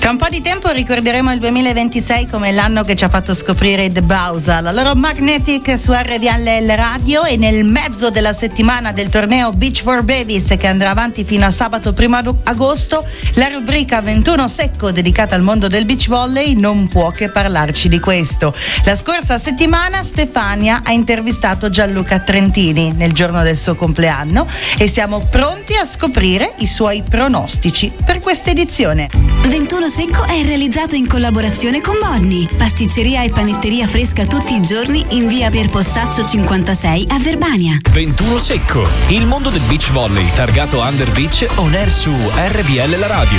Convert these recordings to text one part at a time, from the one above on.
Tra un po' di tempo ricorderemo il 2026 come l'anno che ci ha fatto scoprire The Bausa, la loro Magnetic su RVL Radio, e nel mezzo della settimana del torneo Beach for Babies che andrà avanti fino a sabato 1 agosto, la rubrica 21 Secco dedicata al mondo del beach volley non può che parlarci di questo. La scorsa settimana Stefania ha intervistato Gianluca Trentini nel giorno del suo compleanno e siamo pronti a scoprire i suoi pronostici per questa edizione. 21 Secco è realizzato in collaborazione con Bonni, pasticceria e panetteria fresca tutti i giorni in via Pier Possaccio 56 a Verbania. 21 Secco, il mondo del beach volley targato Under Beach On Air su RVL la radio.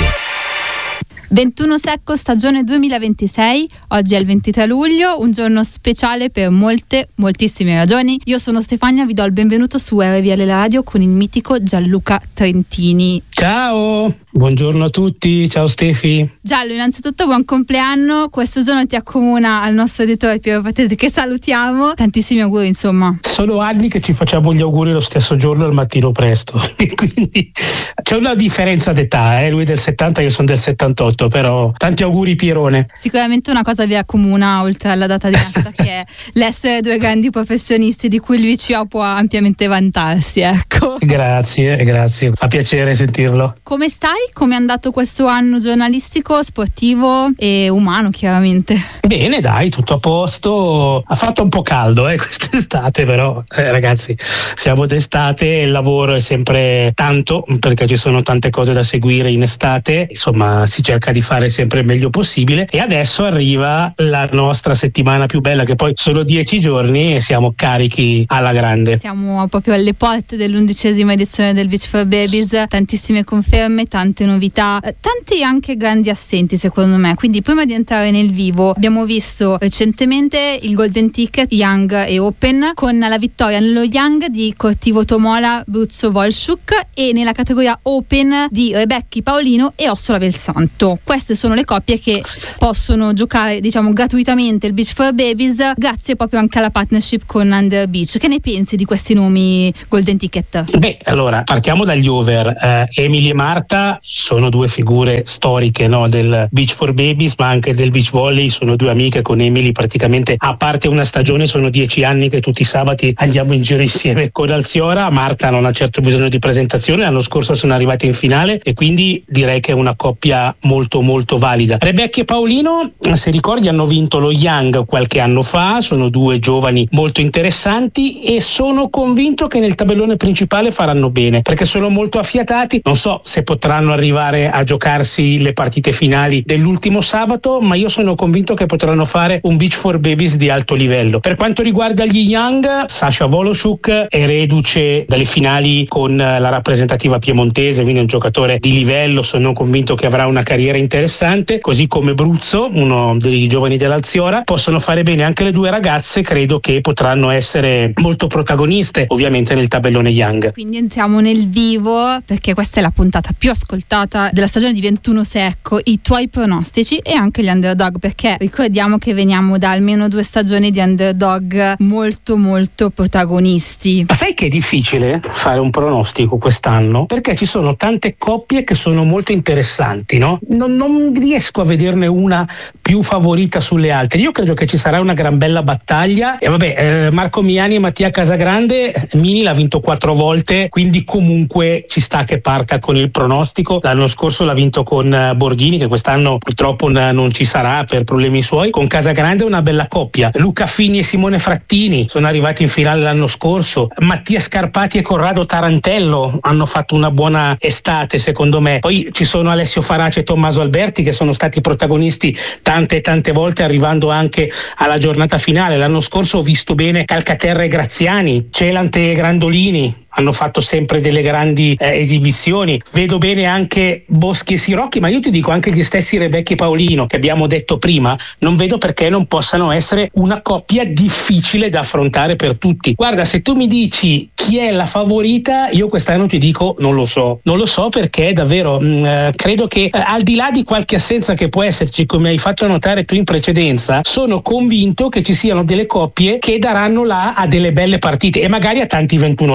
21 Secco stagione 2026, oggi è il 23 luglio, un giorno speciale per moltissime ragioni. Io sono Stefania, vi do il benvenuto su RVL la radio con il mitico Gianluca Trentini. Ciao, buongiorno a tutti, ciao Stefi. Giallo, innanzitutto buon compleanno, questo giorno ti accomuna al nostro editore Piero Patesi che salutiamo, tantissimi auguri insomma. Sono anni che ci facciamo gli auguri lo stesso giorno al mattino presto, quindi c'è una differenza d'età, lui del 70, io sono del 78. Però tanti auguri Pierone. Sicuramente una cosa vi accomuna oltre alla data di nascita che è l'essere due grandi professionisti di cui il VCO può ampiamente vantarsi, ecco. Grazie, fa piacere sentirlo. Come stai? Come è andato questo anno giornalistico, sportivo e umano chiaramente? Bene dai, tutto a posto, ha fatto un po' caldo quest'estate, però ragazzi siamo d'estate e il lavoro è sempre tanto perché ci sono tante cose da seguire in estate, insomma si cerca di fare sempre il meglio possibile e adesso arriva la nostra settimana più bella che poi sono 10 giorni e siamo carichi alla grande. Siamo proprio alle porte dell'11ª edizione del Beach for Babies, tantissime conferme, tante novità, tanti anche grandi assenti secondo me, quindi prima di entrare nel vivo abbiamo visto recentemente il Golden Ticket Young e Open con la vittoria nello Young di Cortivo Tomola Bruzzo Volsciuk e nella categoria Open di Rebecchi Paolino e Ossola Velsanto. Queste sono le coppie che possono giocare gratuitamente il Beach for Babies grazie proprio anche alla partnership con Under Beach. Che ne pensi di questi nomi Golden Ticket? Beh, allora partiamo dagli over. Emily e Marta sono due figure storiche del Beach for Babies ma anche del beach volley, sono due amiche. Con Emily praticamente a parte una stagione sono 10 anni che tutti i sabati andiamo in giro insieme con Alziora. Marta non ha certo bisogno di presentazione, l'anno scorso sono arrivate in finale e quindi direi che è una coppia molto valida. Rebecca e Paolino, se ricordi, hanno vinto lo Young qualche anno fa, sono due giovani molto interessanti e sono convinto che nel tabellone principale faranno bene perché sono molto affiatati. Non so se potranno arrivare a giocarsi le partite finali dell'ultimo sabato, ma io sono convinto che potranno fare un Beach for Babies di alto livello. Per quanto riguarda gli Young, Sasha Volosciuk è reduce dalle finali con la rappresentativa piemontese, quindi è un giocatore di livello, sono convinto che avrà una carriera interessante, così come Bruzzo, uno dei giovani dell'Alziora. Possono fare bene anche le due ragazze, credo che potranno essere molto protagoniste ovviamente nel tabellone Young. Quindi entriamo nel vivo perché questa è la puntata più ascoltata della stagione di 21 Secco, i tuoi pronostici e anche gli underdog, perché ricordiamo che veniamo da almeno 2 stagioni di underdog molto protagonisti. Ma sai che è difficile fare un pronostico quest'anno perché ci sono tante coppie che sono molto interessanti, no? Non riesco a vederne una più favorita sulle altre. Io credo che ci sarà una gran bella battaglia e Marco Miani e Mattia Casagrande, Mini l'ha vinto 4 volte, quindi comunque ci sta che parta con il pronostico. L'anno scorso l'ha vinto con Borghini, che quest'anno purtroppo non ci sarà per problemi suoi. Con Casagrande è una bella coppia. Luca Fini e Simone Frattini sono arrivati in finale l'anno scorso. Mattia Scarpati e Corrado Tarantello hanno fatto una buona estate secondo me. Poi ci sono Alessio Farace e Tommaso Alberti che sono stati protagonisti tante volte, arrivando anche alla giornata finale. L'anno scorso ho visto bene Calcaterra e Graziani, Celant e Grandolini, hanno fatto sempre delle grandi esibizioni. Vedo bene anche Boschi e Sirocchi, ma io ti dico anche gli stessi Rebecca e Paolino che abbiamo detto prima, non vedo perché non possano essere una coppia difficile da affrontare per tutti. Guarda, se tu mi dici chi è la favorita, io quest'anno ti dico non lo so perché davvero credo che al di là di qualche assenza che può esserci, come hai fatto notare tu in precedenza, sono convinto che ci siano delle coppie che daranno là a delle belle partite e magari a tanti 21 Secco.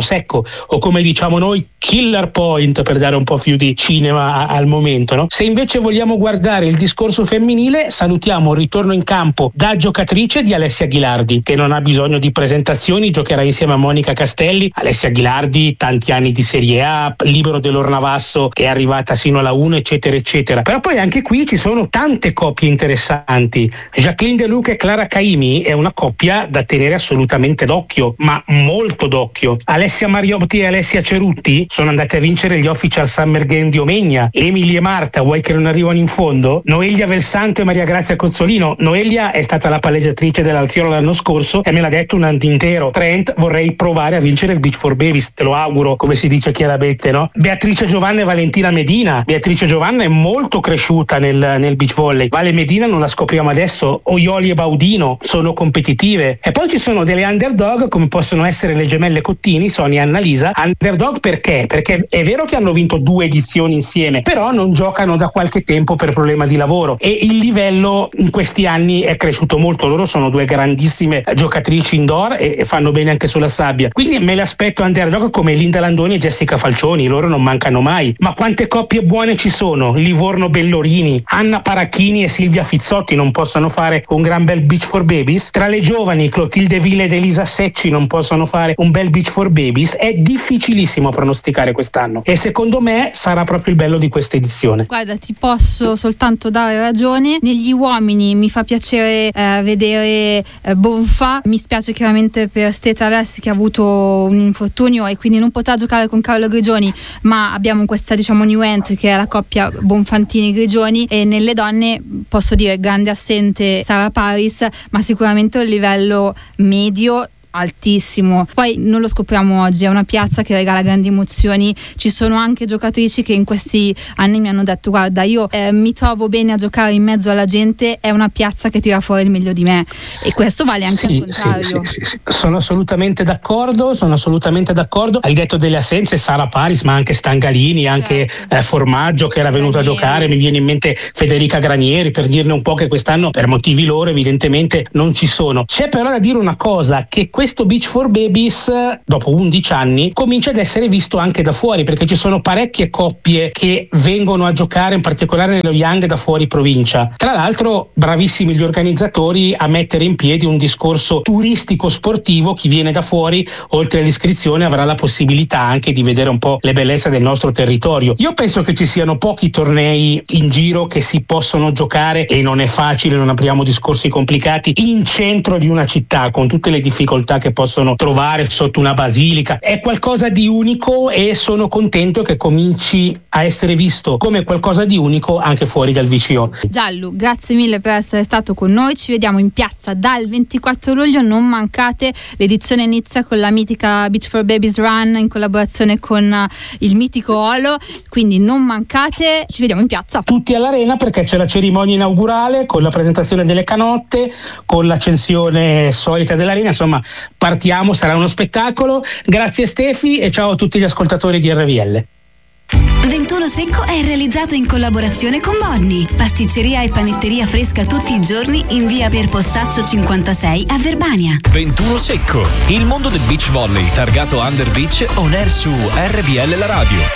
o come diciamo noi killer point, per dare un po' più di cinema al momento, no? Se invece vogliamo guardare il discorso femminile, salutiamo il ritorno in campo da giocatrice di Alessia Ghilardi, che non ha bisogno di presentazioni, giocherà insieme a Monica Castelli. Alessia Ghilardi, tanti anni di Serie A, libero dell'Ornavasso, che è arrivata sino alla 1, eccetera eccetera. Però poi anche qui ci sono tante coppie interessanti. Jacqueline De Luca e Clara Caimi è una coppia da tenere assolutamente d'occhio, ma molto d'occhio. Alessia Mariotti e Alessia Cerutti sono andate a vincere gli Official Summer Game di Omegna. Emily e Marta, vuoi che non arrivano in fondo? Noelia Velsanto e Maria Grazia Cozzolino. Noelia è stata la palleggiatrice dell'Alziolo l'anno scorso e me l'ha detto un anno intero: Trent, vorrei provare a vincere il Beach for Babies, te lo auguro, come si dice chiaramente, no? Beatrice Giovanna e Valentina Medina. Beatrice Giovanna è molto cresciuta nel beach volley. Vale Medina non la scopriamo adesso. Oioli e Baudino sono competitive. E poi ci sono delle underdog, come possono essere le gemelle Cottini, Sonia e Annalisa. Underdog perché? Perché è vero che hanno vinto 2 edizioni insieme, però non giocano da qualche tempo per problema di lavoro e il livello in questi anni è cresciuto molto. Loro sono 2 grandissime giocatrici indoor e fanno bene anche sulla sabbia, quindi me le aspetto underdog come Linda Landoni e Jessica Falcioni. Loro non mancano mai. Ma quante coppie buone ci sono? Livorno Bellorini, Anna Paracchini e Silvia Fizzotti non possono fare un gran bel Beach for Babies? Tra le giovani Clotilde Ville ed Elisa Secci non possono fare un bel Beach for Babies? È difficilissimo pronosticare quest'anno e secondo me sarà proprio il bello di questa edizione. Guarda, ti posso soltanto dare ragione. Negli uomini mi fa piacere vedere Bonfa. Mi spiace chiaramente per Ste Traversi, che ha avuto un infortunio e quindi non potrà giocare con Carlo Grigioni, ma abbiamo questa new entry che è la coppia Bonfantini-Grigioni. E nelle donne posso dire grande assente Sara Paris, ma sicuramente un livello medio altissimo. Poi non lo scopriamo oggi, è una piazza che regala grandi emozioni. Ci sono anche giocatrici che in questi anni mi hanno detto: guarda, io mi trovo bene a giocare in mezzo alla gente, è una piazza che tira fuori il meglio di me, e questo vale anche al contrario. Sì. Sono assolutamente d'accordo. Hai detto delle assenze, Sara Paris, ma anche Stangalini, anche Formaggio, che era venuto a giocare. Mi viene in mente Federica Granieri, per dirne un po', che quest'anno per motivi loro evidentemente non ci sono. C'è però da dire una cosa, che questo Beach for Babies dopo 11 anni comincia ad essere visto anche da fuori, perché ci sono parecchie coppie che vengono a giocare, in particolare nello Young, da fuori provincia. Tra l'altro bravissimi gli organizzatori a mettere in piedi un discorso turistico sportivo. Chi viene da fuori, oltre all'iscrizione, avrà la possibilità anche di vedere un po' le bellezze del nostro territorio. Io penso che ci siano pochi tornei in giro che si possono giocare, e non è facile, non apriamo discorsi complicati, in centro di una città, con tutte le difficoltà che possono trovare sotto una basilica. È qualcosa di unico e sono contento che cominci a essere visto come qualcosa di unico anche fuori dal VCO. Giallo, grazie mille per essere stato con noi. Ci vediamo in piazza dal 24 luglio, non mancate. L'edizione inizia con la mitica Beach for Babies Run in collaborazione con il mitico Olo, quindi non mancate, ci vediamo in piazza. Tutti all'arena, perché c'è la cerimonia inaugurale con la presentazione delle canotte, con l'accensione solita dell'arena. Insomma, partiamo, sarà uno spettacolo. Grazie Stefi e ciao a tutti gli ascoltatori di RVL. 21 Secco è realizzato in collaborazione con Borni, pasticceria e panetteria fresca tutti i giorni in via Pier Possaccio 56 a Verbania. 21 Secco, il mondo del beach volley targato Under Beach on air su RVL la radio.